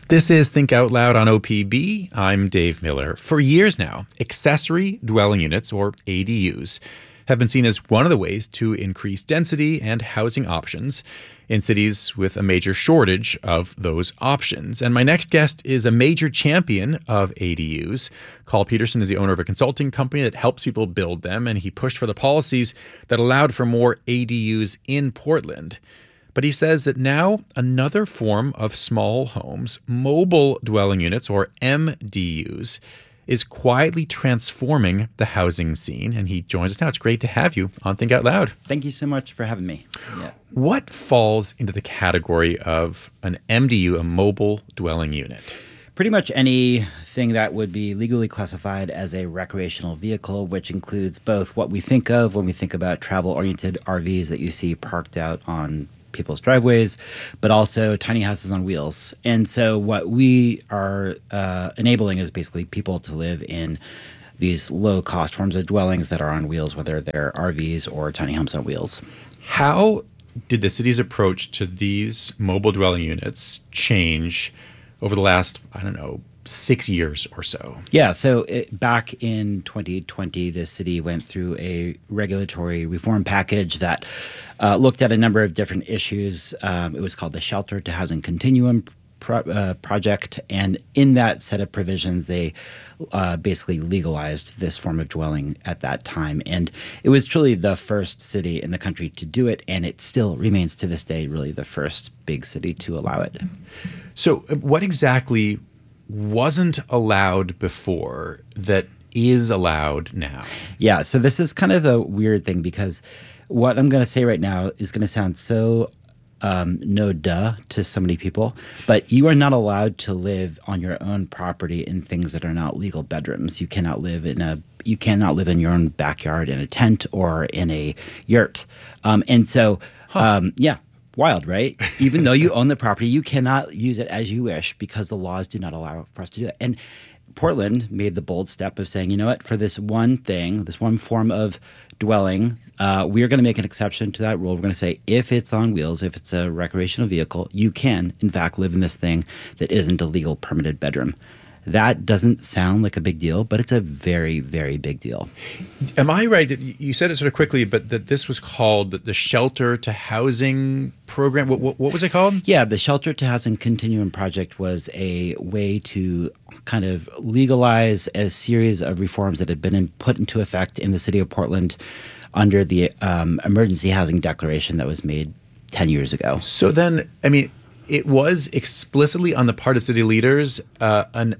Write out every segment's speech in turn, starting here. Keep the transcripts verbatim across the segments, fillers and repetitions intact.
This is Think Out Loud on O P B. I'm Dave Miller. For years now, accessory dwelling units, or A D Us, have been seen as one of the ways to increase density and housing options in cities with a major shortage of those options. And my next guest is a major champion of A D Us. Carl Peterson is the owner of a consulting company that helps people build them, and he pushed for the policies that allowed for more A D Us in Portland. But he says that now another form of small homes, mobile dwelling units, or M D Us, is quietly transforming the housing scene. And he joins us now. It's great to have you on Think Out Loud. Thank you so much for having me. Yeah. What falls into the category of an M D U, a mobile dwelling unit? Pretty much anything that would be legally classified as a recreational vehicle, which includes both what we think of when we think about travel-oriented R Vs that you see parked out on people's driveways, but also tiny houses on wheels. And so what we are uh, enabling is basically people to live in these low-cost forms of dwellings that are on wheels, whether they're R Vs or tiny homes on wheels. How did the city's approach to these mobile dwelling units change over the last, I don't know, six years or so? Yeah, so it, back in twenty twenty, the city went through a regulatory reform package that uh, looked at a number of different issues. Um, it was called the Shelter to Housing Continuum pro- uh, Project, and in that set of provisions, they uh, basically legalized this form of dwelling at that time. And it was truly the first city in the country to do it, and it still remains to this day really the first big city to allow it. So what exactly wasn't allowed before that is allowed now? Yeah, so this is kind of a weird thing because what I'm going to say right now is going to sound so um, no duh to so many people, but you are not allowed to live on your own property in things that are not legal bedrooms. You cannot live in a you cannot live in your own backyard in a tent or in a yurt, um, and so huh. um, yeah. Wild, right? Even though you own the property, you cannot use it as you wish because the laws do not allow for us to do that. And Portland made the bold step of saying, you know what, for this one thing, this one form of dwelling, uh, we are going to make an exception to that rule. We're going to say if it's on wheels, if it's a recreational vehicle, you can, in fact, live in this thing that isn't a legal permitted bedroom. That doesn't sound like a big deal, but it's a very, very big deal. Am I right that you said it sort of quickly, but that this was called the Shelter to Housing Program? What, what, what was it called? Yeah, the Shelter to Housing Continuum Project was a way to kind of legalize a series of reforms that had been in, put into effect in the city of Portland under the um, emergency housing declaration that was made ten years ago. So then, I mean, it was explicitly on the part of city leaders uh, an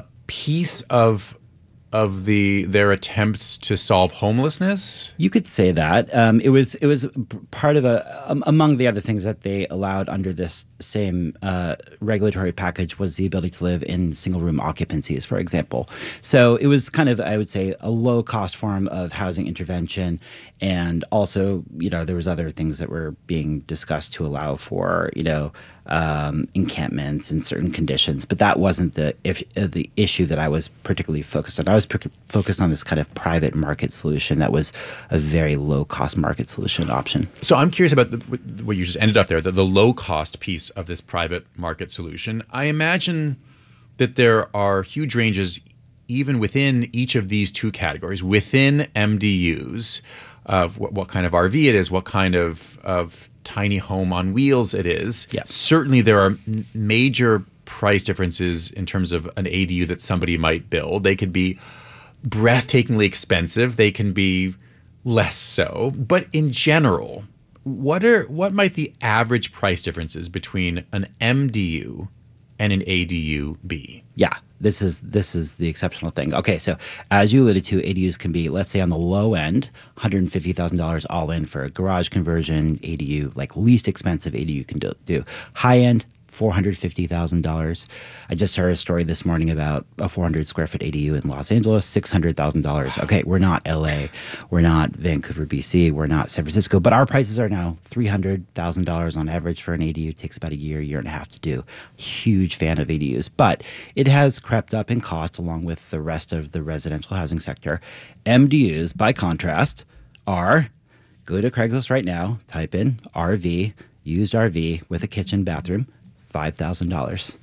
piece of of the their attempts to solve homelessness? You could say that. Um, it was it was part of a um, among the other things that they allowed under this same uh, regulatory package was the ability to live in single room occupancies, for example. So it was kind of, I would say, a low cost form of housing intervention, and also, you know, there was other things that were being discussed to allow for, you know, um, encampments in certain conditions. But that wasn't the if, uh, the issue that I was particularly focused on. I was per- focused on this kind of private market solution that was a very low cost market solution option. So I'm curious about the, what you just ended up there, the, the low cost piece of this private market solution. I imagine that there are huge ranges even within each of these two categories, within M D Us, of what, what kind of R V it is, what kind of, of tiny home on wheels it is. Yeah. Certainly there are m- major price differences in terms of an A D U that somebody might build. They could be breathtakingly expensive. They can be less so. But in general, what are what might the average price differences between an M D U and an A D U be? Yeah, this is this is the exceptional thing. Okay, so as you alluded to, A D Us can be, let's say on the low end, one hundred fifty thousand dollars all in for a garage conversion A D U, like least expensive A D U can do. do. High end, four hundred fifty thousand dollars. I just heard a story this morning about a four hundred square foot A D U in Los Angeles, six hundred thousand dollars. Okay, we're not L A, we're not Vancouver, B C, we're not San Francisco, but our prices are now three hundred thousand dollars on average for an A D U. It takes about a year, year and a half to do. Huge fan of A D Us, but it has crept up in cost along with the rest of the residential housing sector. M D Us, by contrast, are, go to Craigslist right now, type in R V, used R V with a kitchen, bathroom, five thousand dollars.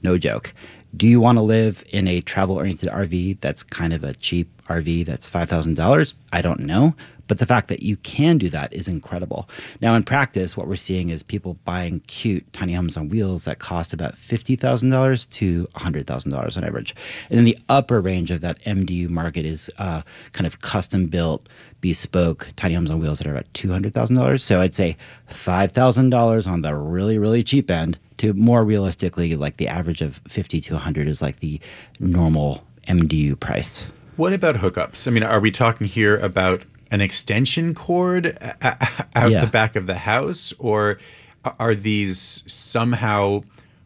No joke. Do you want to live in a travel-oriented R V that's kind of a cheap R V that's five thousand dollars? I don't know. But the fact that you can do that is incredible. Now, in practice, what we're seeing is people buying cute tiny homes on wheels that cost about fifty thousand dollars to one hundred thousand dollars on average. And then the upper range of that M D U market is uh, kind of custom-built, bespoke tiny homes on wheels that are about two hundred thousand dollars. So I'd say five thousand dollars on the really, really cheap end to more realistically, like the average of fifty to one hundred is like the normal M D U price. What about hookups? I mean, are we talking here about an extension cord out Yeah. the back of the house, or are these somehow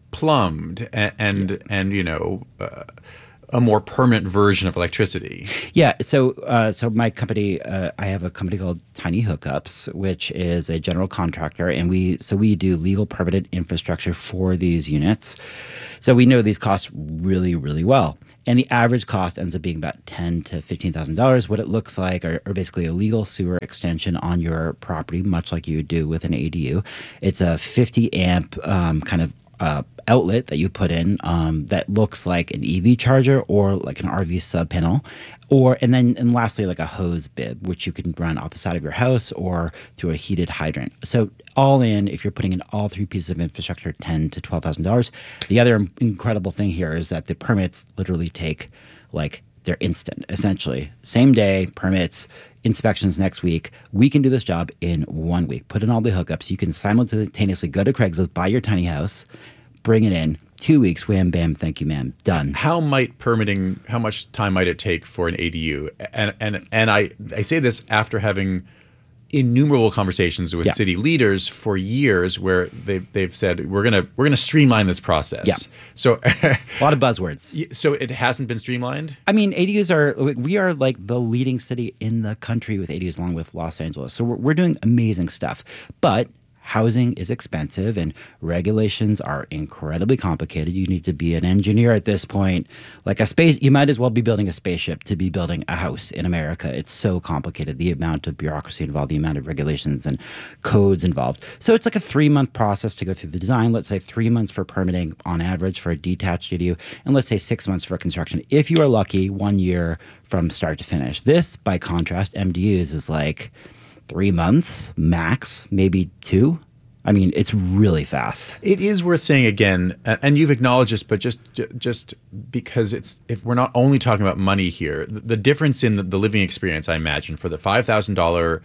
plumbed and and, yeah. and you know uh, a more permanent version of electricity? Yeah. So, uh, so my company, uh, I have a company called Tiny Hookups, which is a general contractor, and we so we do legal permanent infrastructure for these units. So we know these costs really, really well. And the average cost ends up being about ten thousand to fifteen thousand dollars. What it looks like are, are basically a legal sewer extension on your property, much like you would do with an A D U. It's a fifty amp um, kind of uh, outlet that you put in um, that looks like an E V charger or like an R V sub panel. Or and then and lastly, like a hose bib, which you can run off the side of your house or through a heated hydrant. So all in, if you're putting in all three pieces of infrastructure, ten to twelve thousand dollars. The other incredible thing here is that the permits literally take like they're instant, essentially same day permits. Inspections next week. We can do this job in one week. Put in all the hookups. You can simultaneously go to Craigslist, buy your tiny house, bring it in. Two weeks, wham, bam, thank you, ma'am, done. How might permitting, how much time might it take for an A D U? And and and I, I say this after having innumerable conversations with yeah. city leaders for years, where they've they've said we're gonna we're gonna streamline this process. Yeah. So a lot of buzzwords. So it hasn't been streamlined? I mean, A D Us are we are like the leading city in the country with A D Us, along with Los Angeles. So we're, we're doing amazing stuff, but housing is expensive and regulations are incredibly complicated. You need to be an engineer at this point. Like a space, you might as well be building a spaceship to be building a house in America. It's so complicated, the amount of bureaucracy involved, the amount of regulations and codes involved. So it's like a three-month process to go through the design. Let's say three months for permitting on average for a detached A D U, and let's say six months for construction. If you are lucky, one year from start to finish. This, by contrast, M D Us is like three months max, maybe two. I mean, it's really fast. It is worth saying again, and you've acknowledged this, but just just because it's if we're not only talking about money here, the, the difference in the, the living experience, I imagine, for the five thousand dollar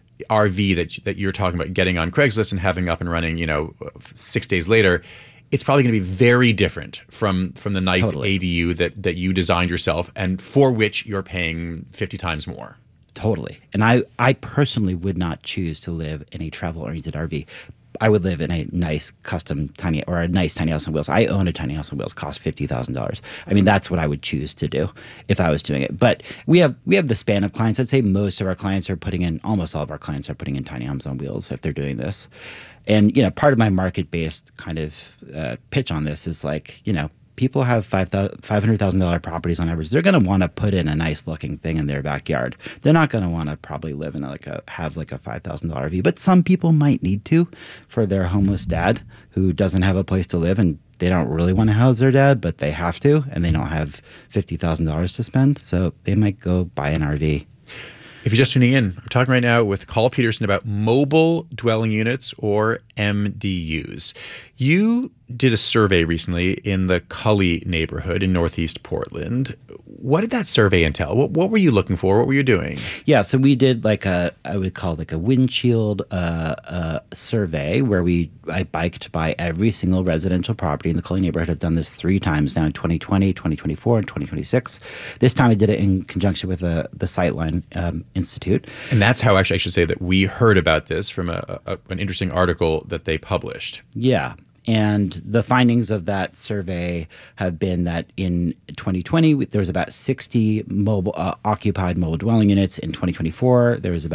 R V that that you're talking about getting on Craigslist and having up and running, you know, six days later, it's probably going to be very different from from the nice Totally. A D U that that you designed yourself and for which you're paying fifty times more. Totally. And I, I personally would not choose to live in a travel-oriented R V. I would live in a nice custom tiny or a nice tiny house on wheels. I own a tiny house on wheels, cost fifty thousand dollars. I mean, that's what I would choose to do if I was doing it. But we have we have the span of clients. I'd say most of our clients are putting in, almost all of our clients are putting in tiny homes on wheels if they're doing this. And, you know, part of my market-based kind of uh, pitch on this is like, you know, people have five hundred thousand dollars properties on average. They're going to want to put in a nice looking thing in their backyard. They're not going to want to probably live in a, like a have like a five thousand dollars R V, but some people might need to for their homeless dad who doesn't have a place to live and they don't really want to house their dad, but they have to, and they don't have fifty thousand dollars to spend. So they might go buy an R V. If you're just tuning in, I'm talking right now with Carl Peterson about mobile dwelling units, or M D Us. You did a survey recently in the Cully neighborhood in Northeast Portland. What did that survey entail? What, what were you looking for? What were you doing? Yeah, so we did like a, I would call it like a windshield uh, uh, survey where we I biked by every single residential property in the Cully neighborhood. I've done this three times now in twenty twenty, twenty twenty-four, and twenty twenty-six. This time I did it in conjunction with uh, the Sightline um, Institute. And that's how actually I should say that we heard about this from a, a, an interesting article that they published. Yeah. And the findings of that survey have been that in twenty twenty, there was about sixty mobile uh, occupied mobile dwelling units. In twenty twenty-four, there was about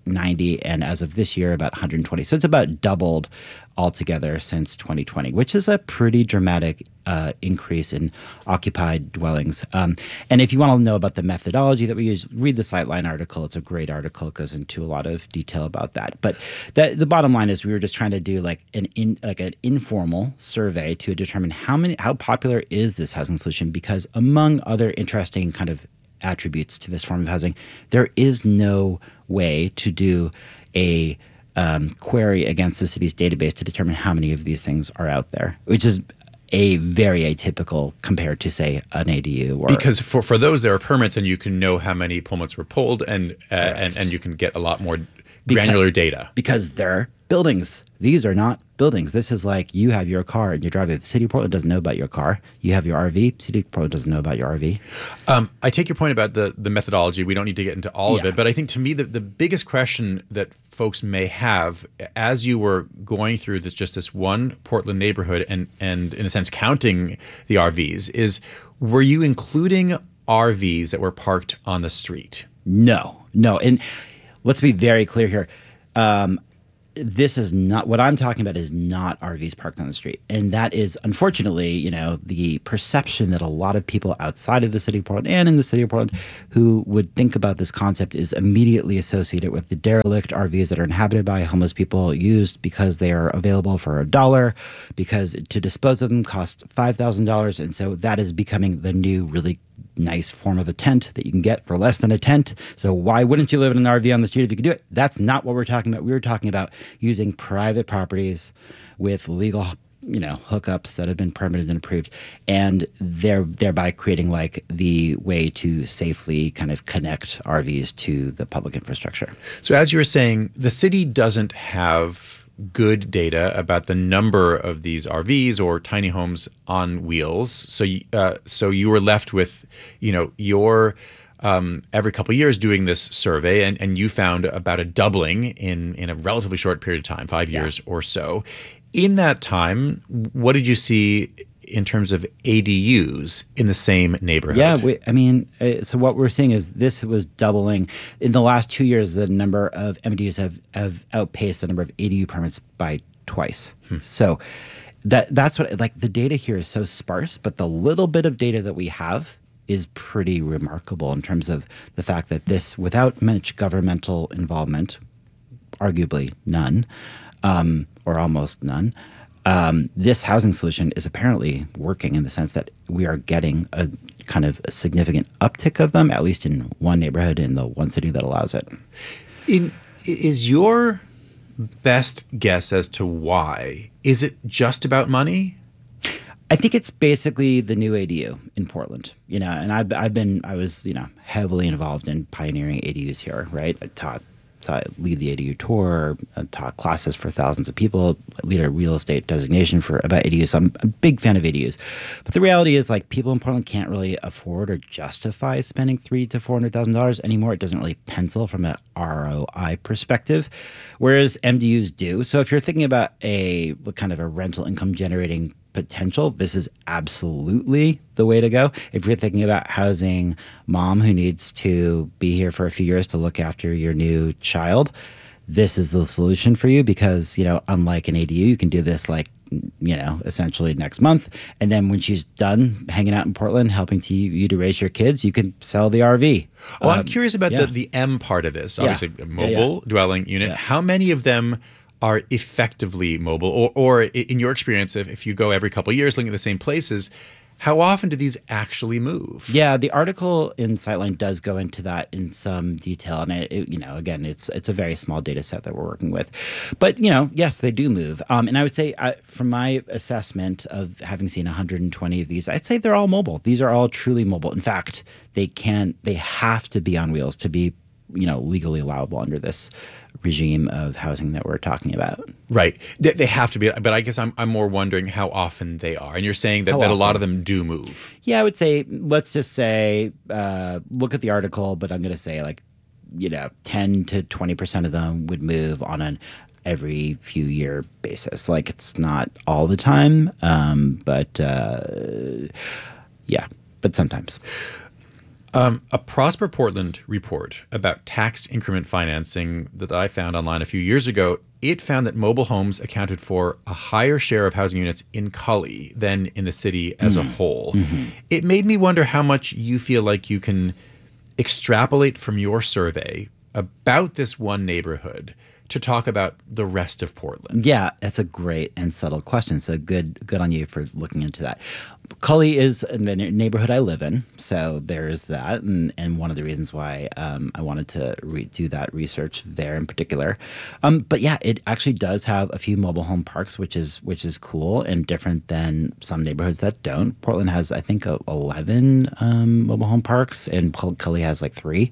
ninety, and as of this year, about one hundred twenty. So it's about doubled altogether since twenty twenty, which is a pretty dramatic uh, increase in occupied dwellings. Um, and if you want to know about the methodology that we use, read the Sightline article. It's a great article. It goes into a lot of detail about that. But that, the bottom line is we were just trying to do like an in, like an informal survey to determine how many how popular is this housing solution, because among other interesting kind of attributes to this form of housing, there is no way to do a um, query against the city's database to determine how many of these things are out there, which is a very atypical compared to, say, an A D U. Or, because for, for those, there are permits, and you can know how many permits were pulled, and uh, and, and you can get a lot more granular because, data. Because they're buildings. These are not buildings. This is like you have your car and your driveway. The city of Portland doesn't know about your car. You have your R V. The city of Portland doesn't know about your R V. Um, I take your point about the, the methodology. We don't need to get into all yeah. of it. But I think to me, the, the biggest question that folks may have as you were going through this just this one Portland neighborhood and, and in a sense, counting the R Vs is, were you including R Vs that were parked on the street? No, no. And let's be very clear here. Um, This is not what I'm talking about is not R Vs parked on the street. And that is, unfortunately, you know, the perception that a lot of people outside of the city of Portland and in the city of Portland who would think about this concept is immediately associated with the derelict R Vs that are inhabited by homeless people, used because they are available for a dollar, because to dispose of them costs five thousand dollars. And so that is becoming the new really nice form of a tent that you can get for less than a tent. So why wouldn't you live in an R V on the street if you could do it? That's not what we're talking about. We were talking about using private properties with legal, you know, hookups that have been permitted and approved, and there thereby creating like the way to safely kind of connect R Vs to the public infrastructure. So as you were saying, the city doesn't have good data about the number of these R Vs or tiny homes on wheels. So, uh, so you were left with, you know, your um, every couple of years doing this survey, and, and you found about a doubling in in a relatively short period of time, five years yeah. or so. In that time, what did you see in terms of A D Us in the same neighborhood? Yeah, we, I mean, uh, so what we're seeing is this was doubling. In the last two years, the number of M D Us have, have outpaced the number of A D U permits by twice. Hmm. So that that's what, like the data here is so sparse, but the little bit of data that we have is pretty remarkable in terms of the fact that this, without much governmental involvement, arguably none, um, or almost none, Um, this housing solution is apparently working in the sense that we are getting a kind of a significant uptick of them, at least in one neighborhood in the one city that allows it. In, is your best guess as to why? Is it just about money? I think it's basically the new A D U in Portland, you know, and I've, I've been, I was, you know, heavily involved in pioneering A D Us here, right? I taught So I lead the A D U tour, I taught classes for thousands of people, lead a real estate designation for about A D Us. So I'm a big fan of A D Us. But the reality is, like, people in Portland can't really afford or justify spending three to four hundred thousand dollars anymore. It doesn't really pencil from an R O I perspective, whereas M D Us do. So if you're thinking about a what kind of a rental income generating potential, this is absolutely the way to go. If you're thinking about housing mom who needs to be here for a few years to look after your new child, this is the solution for you, because, you know, unlike an A D U, you can do this like, you know, essentially next month. And then when she's done hanging out in Portland, helping to you to raise your kids, you can sell the R V. Well, um, I'm curious about yeah. the, the M part of this. Obviously, Yeah. a mobile yeah, yeah. dwelling unit. Yeah. How many of them are effectively mobile? Or, or in your experience, if, if you go every couple of years looking at the same places, how often do these actually move? Yeah, the article in Sightline does go into that in some detail, and it, it, you know, again, it's it's a very small data set that we're working with, but you know, yes, they do move. Um, and I would say, uh, from my assessment of having seen one hundred twenty of these, I'd say they're all mobile. These are all truly mobile. In fact, they can they have to be on wheels to be, you know, legally allowable under this regime of housing that we're talking about. Right. They, they have to be, but I guess I'm I'm more wondering how often they are. And you're saying that, that a lot of them do move. Yeah, I would say, let's just say, uh, look at the article, but I'm going to say like, you know, ten to twenty percent of them would move on an every few year basis. Like, it's not all the time, um, but uh, yeah, but sometimes. Um, a Prosper Portland report about tax increment financing that I found online a few years ago, it found that mobile homes accounted for a higher share of housing units in Cully than in the city as mm. a whole. Mm-hmm. It made me wonder how much you feel like you can extrapolate from your survey about this one neighborhood to talk about the rest of Portland. Yeah, that's a great and subtle question. So good good on you for looking into that. Cully is a neighborhood I live in, so there's that, and, and one of the reasons why um, I wanted to re- do that research there in particular. Um, but yeah, it actually does have a few mobile home parks, which is which is cool and different than some neighborhoods that don't. Portland has, I think, eleven um, mobile home parks, and Cully has like three.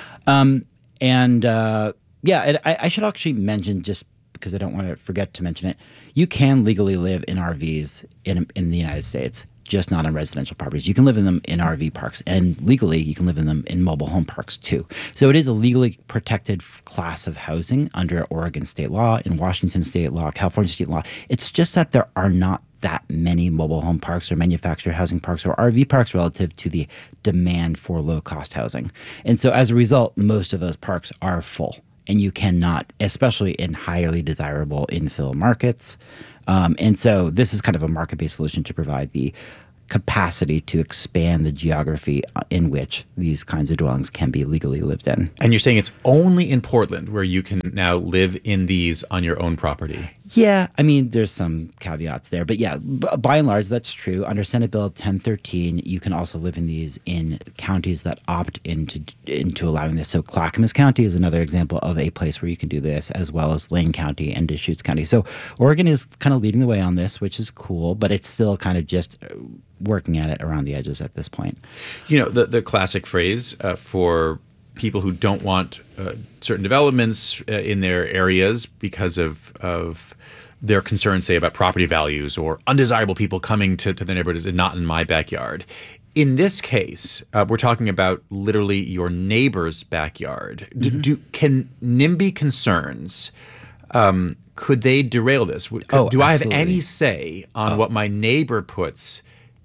Um, and uh, yeah, and I, I should actually mention, just because I don't want to forget to mention it, you can legally live in R Vs in in the United States, just not on residential properties. You can live in them in R V parks, and legally you can live in them in mobile home parks too. So it is a legally protected class of housing under Oregon state law, in Washington state law, California state law. It's just that there are not that many mobile home parks or manufactured housing parks or R V parks relative to the demand for low-cost housing. And so as a result, most of those parks are full. And you cannot, especially in highly desirable infill markets. Um, and so this is kind of a market-based solution to provide the capacity to expand the geography in which these kinds of dwellings can be legally lived in. And you're saying it's only in Portland where you can now live in these on your own property? Yeah, I mean, there's some caveats there. But yeah, b- by and large, that's true. Under Senate Bill ten thirteen, you can also live in these in counties that opt into into allowing this. So Clackamas County is another example of a place where you can do this, as well as Lane County and Deschutes County. So Oregon is kind of leading the way on this, which is cool, but it's still kind of just working at it around the edges at this point. You know, the, the classic phrase uh, for people who don't want uh, certain developments uh, in their areas because of of their concerns, say, about property values or undesirable people coming to, to the neighborhood is not in my backyard. In this case, uh, we're talking about literally your neighbor's backyard. Do, mm-hmm. do Can NIMBY concerns, um, could they derail this? Could, oh, do absolutely. I have any say on oh. what my neighbor puts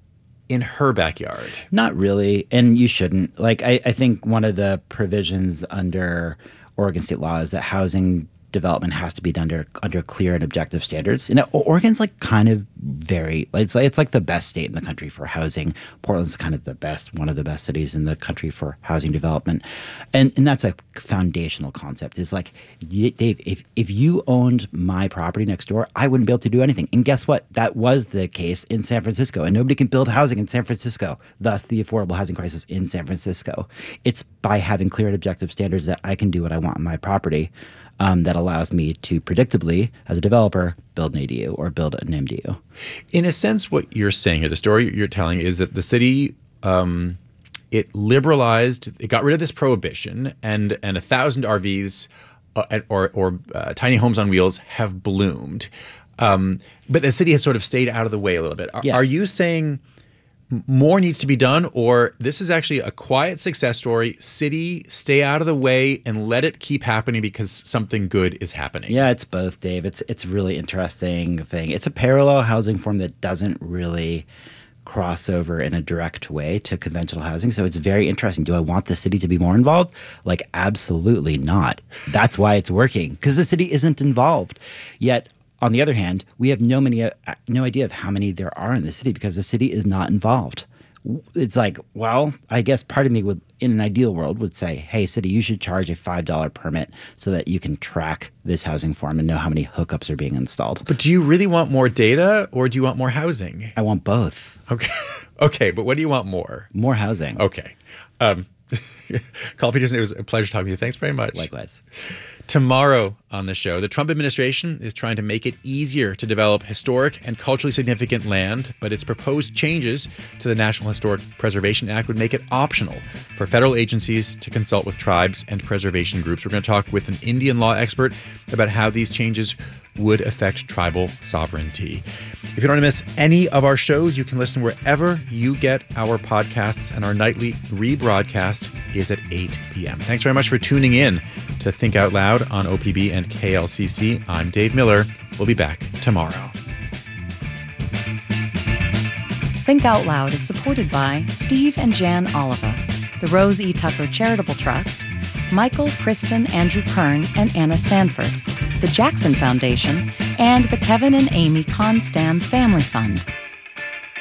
in her backyard? Not really, and you shouldn't. Like, I, I think one of the provisions under Oregon state law is that housing development has to be done under under clear and objective standards. And Oregon's like kind of very it's like, it's like the best state in the country for housing. Portland's kind of the best, one of the best cities in the country for housing development, and and that's a foundational concept. Is like, Dave, if if you owned my property next door, I wouldn't be able to do anything. And guess what? That was the case in San Francisco, and nobody can build housing in San Francisco. Thus, the affordable housing crisis in San Francisco. It's by having clear and objective standards that I can do what I want on my property. Um, that allows me to predictably, as a developer, build an A D U or build an M D U. In a sense, what you're saying here, the story you're telling is that the city, um, it liberalized, it got rid of this prohibition, and and a thousand R Vs uh, or, or uh, tiny homes on wheels have bloomed. Um, but the city has sort of stayed out of the way a little bit. Are, yeah. are you saying more needs to be done, or this is actually a quiet success story? City, stay out of the way and let it keep happening because something good is happening. Yeah, it's both, Dave. It's it's a really interesting thing. It's a parallel housing form that doesn't really cross over in a direct way to conventional housing. So it's very interesting. Do I want the city to be more involved? Like, absolutely not. That's why it's working, because the city isn't involved. Yet, on the other hand, we have no many, uh, no idea of how many there are in the city because the city is not involved. It's like, well, I guess part of me would, in an ideal world, would say, hey, city, you should charge a five dollars permit so that you can track this housing form and know how many hookups are being installed. But do you really want more data, or do you want more housing? I want both. Okay. Okay, but what do you want more? More housing. Okay. Um, Carl Peterson, it was a pleasure talking to you. Thanks very much. Likewise. Tomorrow on the show, the Trump administration is trying to make it easier to develop historic and culturally significant land, but its proposed changes to the National Historic Preservation Act would make it optional for federal agencies to consult with tribes and preservation groups. We're going to talk with an Indian law expert about how these changes would affect tribal sovereignty. If you don't want to miss any of our shows, you can listen wherever you get our podcasts, and our nightly rebroadcast is at eight p.m. Thanks very much for tuning in to Think Out Loud on O P B and K L C C. I'm Dave Miller. We'll be back tomorrow. Think Out Loud is supported by Steve and Jan Oliva, the Rose E. Tucker Charitable Trust, Michael, Kristen, Andrew Kern, and Anna Sanford, the Jackson Foundation, and the Kevin and Amy Constan Family Fund.